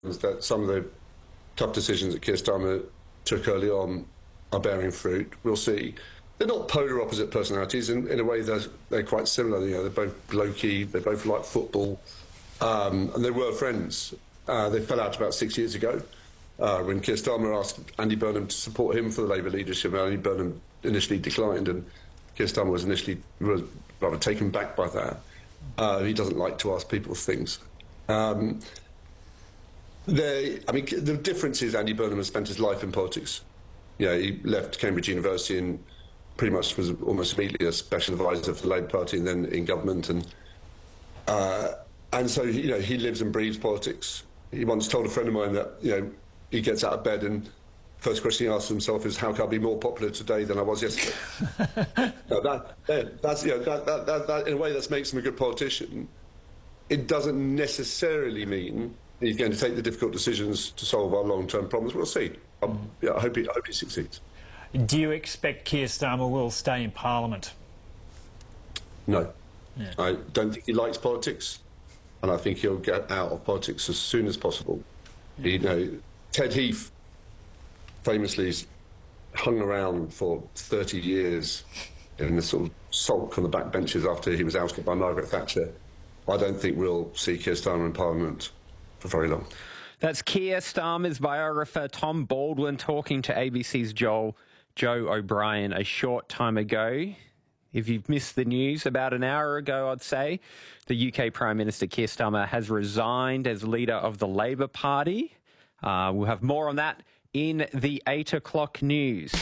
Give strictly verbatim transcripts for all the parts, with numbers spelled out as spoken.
that some of the tough decisions that Keir Starmer took early on are bearing fruit. We'll see. They're not polar opposite personalities. In, in a way, they're, they're quite similar. You know, they're both blokey, they both like football, um, and they were friends. Uh, they fell out about six years ago uh, when Keir Starmer asked Andy Burnham to support him for the Labour leadership. Andy Burnham initially declined, and Keir Starmer was initially was rather taken back by that. Uh, he doesn't like to ask people things. Um, they, I mean, the difference is Andy Burnham has spent his life in politics. You know, he left Cambridge University and pretty much was almost immediately a special advisor for the Labour Party and then in government. And uh, and so, you know, he lives and breathes politics. He once told a friend of mine that, you know, he gets out of bed and first question he asks himself is, how can I be more popular today than I was yesterday? no, that, that, that's, you know, that, that, that, that, in a way, that makes him a good politician. It doesn't necessarily mean he's going to take the difficult decisions to solve our long-term problems. We'll see. I, yeah, I hope he, I hope he succeeds. Do you expect Keir Starmer will stay in Parliament? No. Yeah. I don't think he likes politics, and I think he'll get out of politics as soon as possible. Yeah. You know, Ted Heath famously hung around for thirty years in a sort of sulk on the back benches after he was ousted by Margaret Thatcher. I don't think we'll see Keir Starmer in Parliament for very long. That's Keir Starmer's biographer Tom Baldwin talking to A B C's Joel Joe O'Brien a short time ago. If you've missed the news, about an hour ago, I'd say, the U K Prime Minister Keir Starmer has resigned as leader of the Labour Party. Uh, we'll have more on that in the eight o'clock news.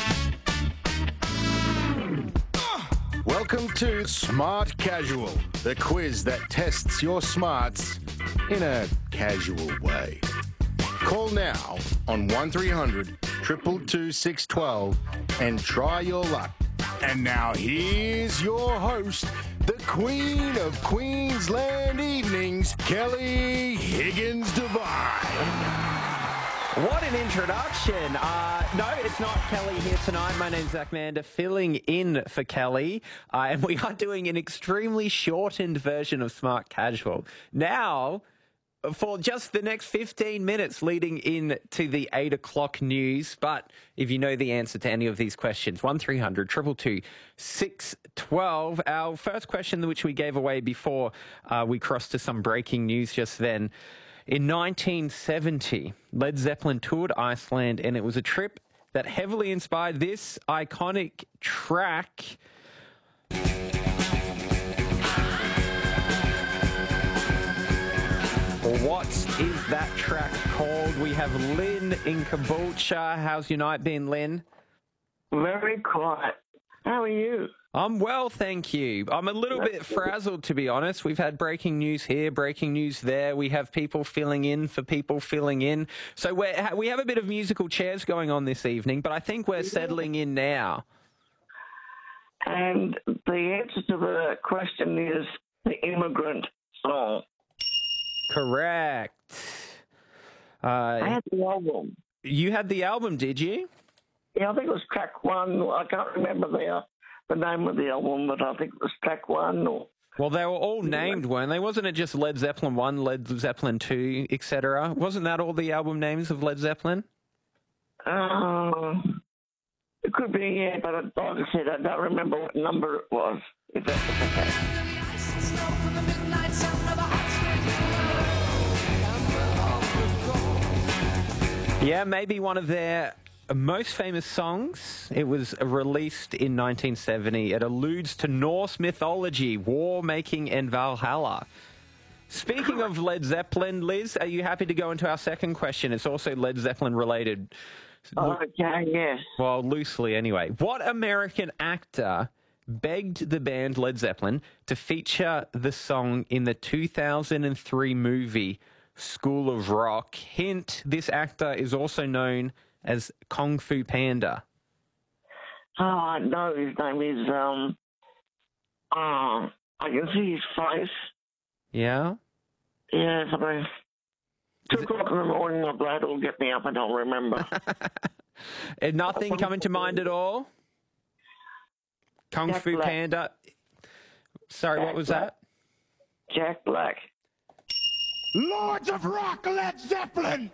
Welcome to Smart Casual, the quiz that tests your smarts in a casual way. Call now on one three hundred, two two two, six one two and try your luck. And now here's your host, the Queen of Queensland Evenings, Kelly Higgins Devine. What an introduction. Uh, no, it's not Kelly here tonight. My name's Zach Mander, filling in for Kelly. Uh, and we are doing an extremely shortened version of Smart Casual. Now, for just the next fifteen minutes leading in to the eight o'clock news. But if you know the answer to any of these questions, one three hundred, two two two, six one two. Our first question, which we gave away before uh, we crossed to some breaking news just then. In nineteen seventy, Led Zeppelin toured Iceland, and it was a trip that heavily inspired this iconic track. What is that track called? We have Lynn in Caboolture. How's your night been, Lynn? Very quiet. How are you? I'm well, thank you. I'm a little bit frazzled, to be honest. We've had breaking news here, breaking news there. We have people filling in for people filling in. So we're, we have a bit of musical chairs going on this evening, but I think we're settling in now. And the answer to the question is the Immigrant Song. Correct. Uh, I had the album. You had the album, did you? Yeah, I think it was track one. I can't remember the the name of the album, but I think it was track one. Or well, they were all named, weren't they? Wasn't it just Led Zeppelin one, Led Zeppelin two, et cetera? Wasn't that all the album names of Led Zeppelin? Uh, it could be, yeah, but like I said, I don't remember what number it was, if that's okay. Yeah, maybe one of their most famous songs. It was released in nineteen seventy. It alludes to Norse mythology, war making, and Valhalla. Speaking of Led Zeppelin, Liz, are you happy to go into our second question? It's also Led Zeppelin related. Okay, yes. Well, loosely anyway. What American actor begged the band Led Zeppelin to feature the song in the two thousand three movie School of Rock? Hint, this actor is also known as Kung Fu Panda. Oh, I know his name is, um, uh, I can see his face. Yeah? Yeah, sorry. Two o'clock in the morning, my blood will get me up and I'll remember. And nothing coming to mind at all? Kung Jack Fu Black. Panda. Sorry, Jack what was Black. that? Jack Black. Lords of Rock, Led Zeppelin!